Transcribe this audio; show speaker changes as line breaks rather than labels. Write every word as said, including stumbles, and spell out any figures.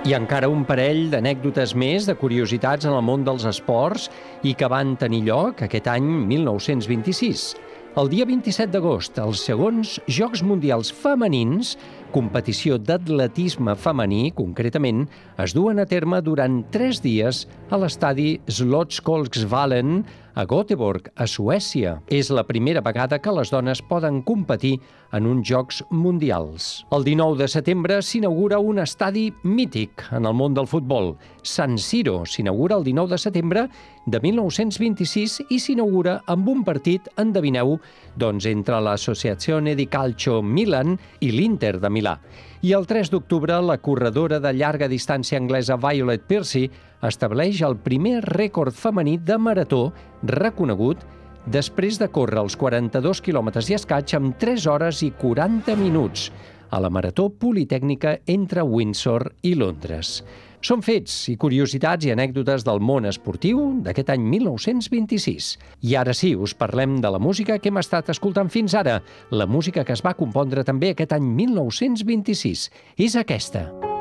I encara un parell d'anècdotes més, de curiositats en el món dels esports i que van tenir lloc aquest any mil nou-cents vint-i-sis. El dia vint-i-set d'agost, els segons Jocs Mundials Femenins, competició d'atletisme femení, concretament, es duen a terme durant tres dies a l'estadi Slottskogsvallen a Göteborg, a Suècia. És la primera vegada que les dones poden competir en uns Jocs Mundials. El dinou de setembre s'inaugura un estadi mític en el món del futbol. San Siro s'inaugura el dinou de setembre de mil nou-cents vint-i-sis i s'inaugura amb un partit, endevineu, doncs entre l'Associazione di Calcio Milan i l'Inter de Milà. I el tres d'octubre, la corredora de llarga distància anglesa Violet Piercy estableix el primer rècord femení de marató reconegut després de córrer els quaranta-dos quilòmetres i escaig amb tres hores i quaranta minuts a la Marató Politècnica entre Windsor i Londres. Són fets i curiositats i anècdotes del món esportiu d'aquest any mil nou-cents vint-i-sis. I ara sí, us parlem de la música que hem estat escoltant fins ara, la música que es va compondre també aquest any mil nou-cents vint-i-sis. És aquesta.